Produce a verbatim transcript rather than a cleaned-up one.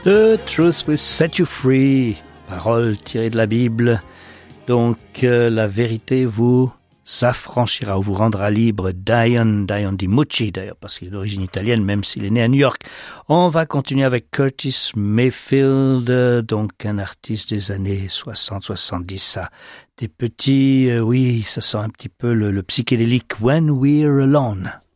The truth will set you free. Parole tirée de la Bible. Donc, euh, la vérité vous s'affranchira ou vous rendra libre. Dion, Dion DiMucci d'ailleurs, parce qu'il est d'origine italienne, même s'il est né à New York. On va continuer avec Curtis Mayfield, donc un artiste des années soixante soixante-dix. Ça, des petits, euh, oui, ça sent un petit peu le, le psychédélique When We're Alone.